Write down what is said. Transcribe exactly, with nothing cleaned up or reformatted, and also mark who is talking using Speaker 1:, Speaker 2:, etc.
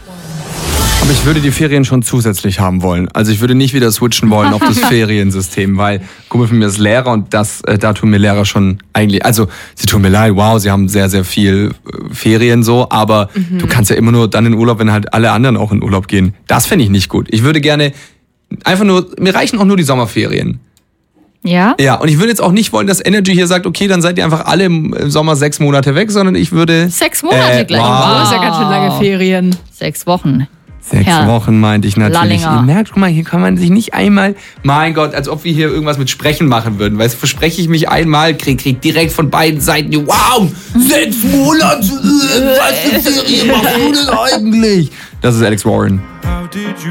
Speaker 1: Aber ich würde die Ferien schon zusätzlich haben wollen. Also ich würde nicht wieder switchen wollen auf das Feriensystem, weil Kumpel von mir ist Lehrer und das, äh, da tun mir Lehrer schon eigentlich, also sie tun mir leid, wow, sie haben sehr, sehr viel äh, Ferien so, aber mhm. du kannst ja immer nur dann in Urlaub, wenn halt alle anderen auch in Urlaub gehen. Das fände ich nicht gut. Ich würde gerne einfach nur, mir reichen auch nur die Sommerferien.
Speaker 2: Ja?
Speaker 1: Ja, und ich würde jetzt auch nicht wollen, dass Energy hier sagt, okay, dann seid ihr einfach alle im Sommer sechs Monate weg, sondern ich würde...
Speaker 2: Sechs Monate
Speaker 1: äh,
Speaker 2: gleich.
Speaker 1: Wow.
Speaker 2: Wow, ist ja ganz schön lange Ferien. Sechs Wochen.
Speaker 1: Sechs
Speaker 2: Herr
Speaker 1: Wochen meinte ich natürlich.
Speaker 2: Lallinger.
Speaker 1: Ihr merkt, guck mal, hier kann man sich nicht einmal, mein Gott, als ob wir hier irgendwas mit Sprechen machen würden. Weißt du, verspreche ich mich einmal, krieg, krieg direkt von beiden Seiten, wow, sechs Monate, was für Serie machst du denn eigentlich? Das ist Alex Warren. How did you